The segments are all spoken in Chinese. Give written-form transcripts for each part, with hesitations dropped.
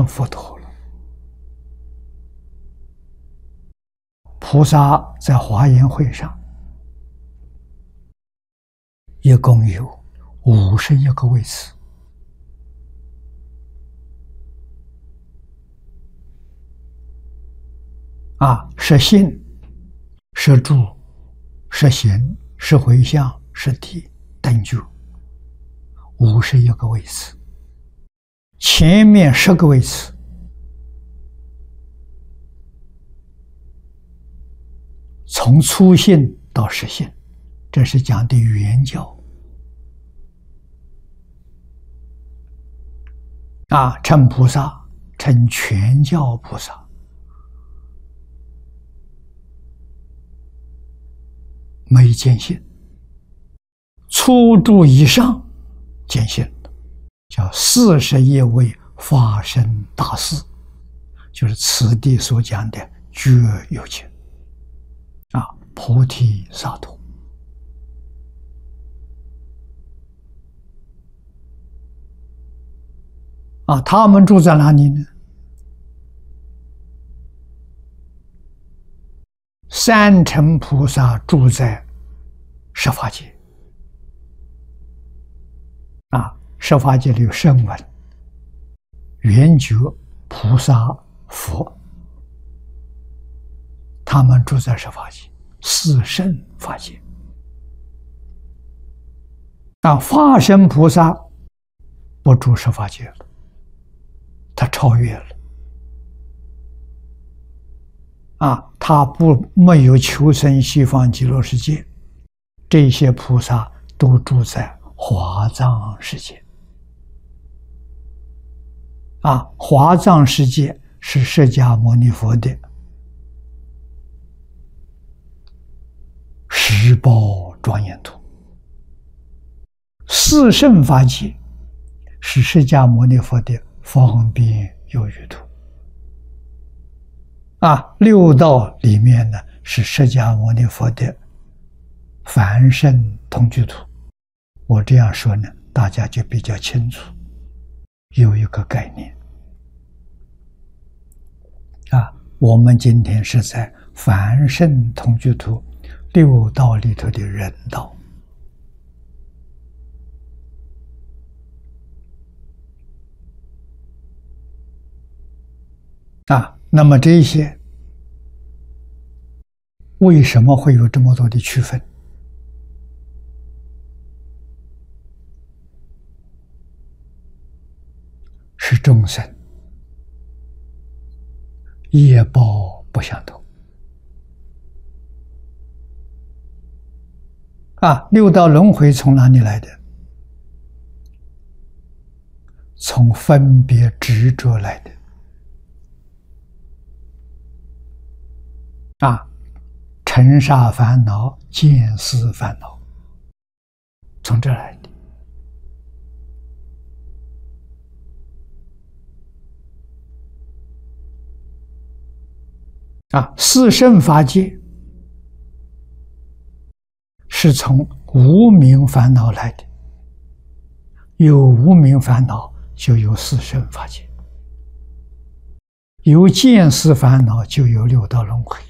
佛陀了。菩萨在华严会上一共有51个位次。是信，是住，是行，是回向，是地，等觉，51个位次。前面10个位次从初信到实信，这是讲的原教。称菩萨，称全教菩萨。没见性，初住以上见性，叫41位法身大士，就是此地所讲的觉有情菩提萨埵。他们住在哪里呢？三乘菩萨住在十法界。十法界里有声闻、缘觉、菩萨、佛，他们住在十法界，四圣法界。法身菩萨不住十法界了，他超越了。他没有求生西方极乐世界，这些菩萨都住在华藏世界。华藏世界是释迦牟尼佛的十宝庄严土，四圣法界是释迦牟尼佛的方便有余土。六道里面呢是释迦牟尼佛的凡圣同居土。我这样说呢，大家就比较清楚，有一个概念。我们今天是在凡圣同居土六道里头的人道。那么这些为什么会有这么多的区分？是众生业报不相同。六道轮回从哪里来的？从分别执着来的。尘沙烦恼、见思烦恼，从这来的。四圣法界是从无明烦恼来的，有无明烦恼就有四圣法界，有见思烦恼就有六道轮回。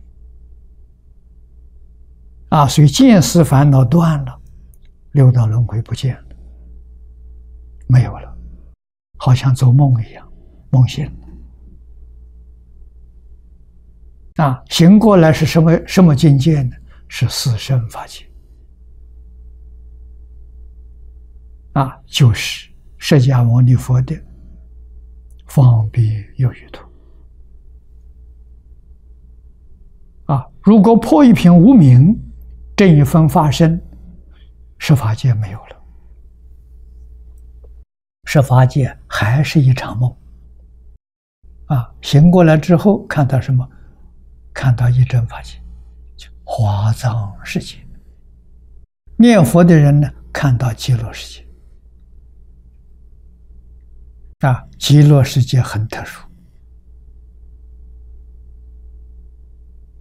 所以见思烦恼断了，六道轮回不见了，没有了，好像做梦一样，梦醒了。醒过来是什么境界呢？是四圣法界。就是释迦牟尼佛的方便有余土。如果破一品无明，这一分法身，十法界没有了，十法界还是一场梦。醒过来之后看到什么？看到一真法界，华藏世界。念佛的人呢，看到极乐世界。极乐世界很特殊。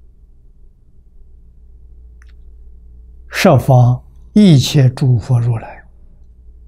十方一切诸佛如来